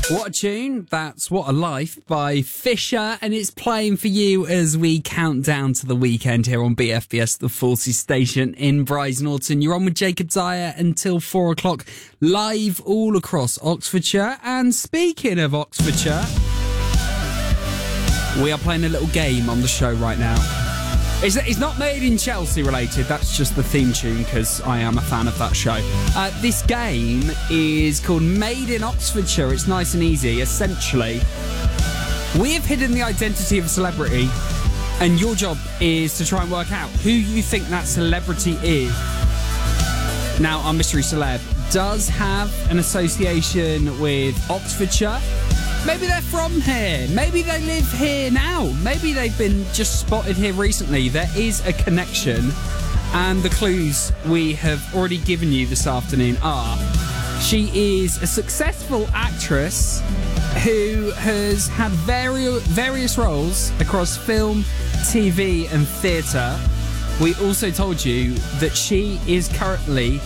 What a tune. That's What a Life by Fisher, and it's playing for you as we count down to the weekend here on BFBS, the Forces Station in Bryce Norton. You're on with Jacob Dyer until 4 o'clock, live all across Oxfordshire. And speaking of Oxfordshire, we are playing a little game on the show right now. It's not Made in Chelsea related, that's just the theme tune because I am a fan of that show. This game is called Made in Oxfordshire. It's nice and easy. Essentially, we have hidden the identity of a celebrity, and your job is to try and work out who you think that celebrity is. Now, our mystery celeb does have an association with Oxfordshire. Maybe they're from here. Maybe they live here now. Maybe they've been just spotted here recently. There is a connection. And the clues we have already given you this afternoon are: she is a successful actress who has had various roles across film, TV and theatre. We also told you that she is currently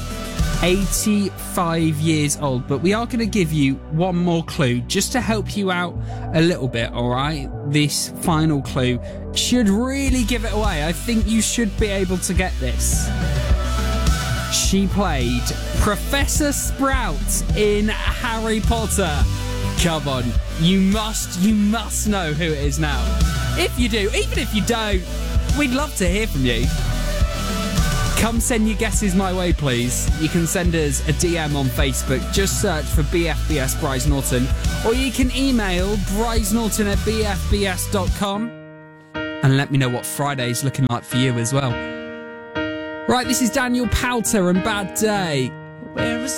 85 years old, but we are going to give you one more clue just to help you out a little bit, alright? This final clue should really give it away. I think you should be able to get this. She played Professor Sprout in Harry Potter. Come on, you must know who it is now. If you do, even if you don't, we'd love to hear from you. Come send your guesses my way, please. You can send us a DM on Facebook. Just search for BFBS Bryce Norton. Or you can email brycenorton@bfbs.com and let me know what Friday's looking like for you as well. Right, this is Daniel Powter and Bad Day.